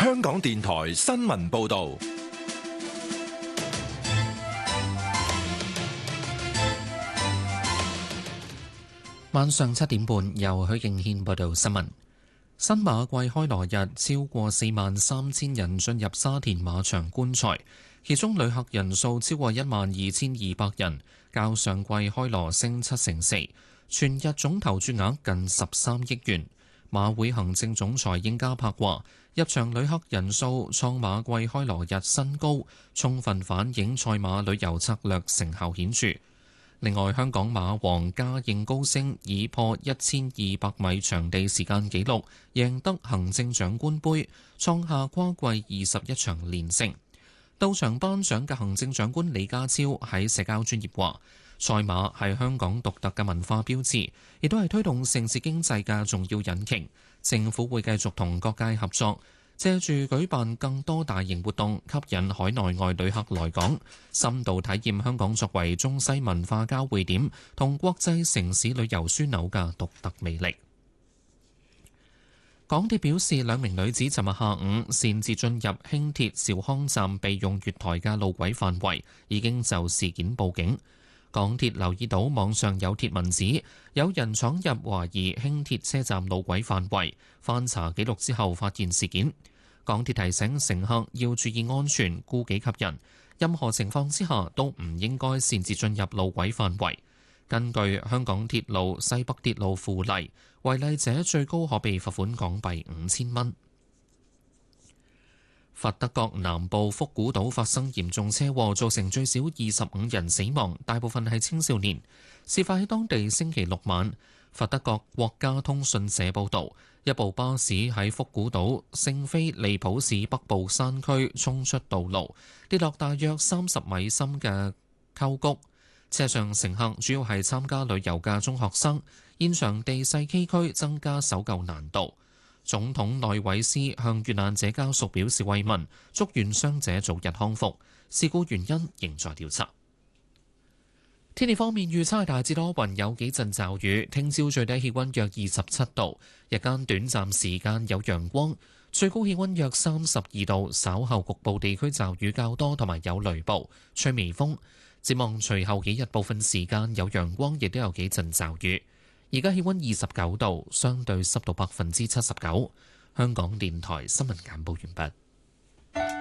香港電台新聞報道。 晚上7點半，由許敬軒報道新聞。新馬季開鑼日，超過43000人進入沙田馬場觀賽，其中旅客人數超過12200人，較上季開鑼升4%，全日總投注額近13億元。馬會行政總裁應家柏話，入場旅客人數創馬季開鑼日新高，充分反映賽馬旅遊策略成效顯著。另外，香港馬王嘉應高升，以破1200米場地時間紀錄，贏得行政長官杯，創下跨季21場連勝。到場頒獎嘅行政長官李家超喺社交專頁話，賽馬係香港獨特嘅文化標誌，亦都係推動城市經濟嘅重要引擎。政府會繼續同各界合作，借住舉辦更多大型活動，吸引海內外旅客來港，深度體驗香港作為中西文化交匯點同國際城市旅遊樞紐嘅獨特魅力。港鐵表示，2名女子尋日下午擅自進入輕鐵兆康站備用月台嘅路軌範圍，已經就事件報警。港鐵留意到網上有貼文指有人闖入懷疑輕鐵車站路軌範圍，翻查記錄之後發現事件。港鐵提醒乘客要注意安全，顧己及人，任何情況之下都唔應該擅自進入路軌範圍。根據香港鐵路西北鐵路附例，違例者最高可被罰款港幣5000蚊。佛得角南部福古島發生嚴重車禍，造成最少25人死亡，大部分係青少年。事發喺當地星期六晚。佛得角國家通訊社報導，一部巴士喺福古島聖菲利普市北部山區衝出道路，跌落大約30米深嘅溝谷。車上乘客主要係參加旅遊嘅中學生，現場地勢崎嶇，增加搜救難度。總統內維斯向遇難者家屬表示慰問，祝願傷者早日康復。事故原因仍在調查。天氣方面，預測係大致多雲，有幾陣驟雨。聽朝最低氣溫約27度，日間短暫時間有陽光，最高氣溫約32度。稍後局部地區驟雨較多，同埋有雷暴，吹微風。展望隨後幾日部分時間有陽光，亦都有幾陣驟雨。而家氣溫29度，相對濕度79%。香港電台新聞簡報完畢。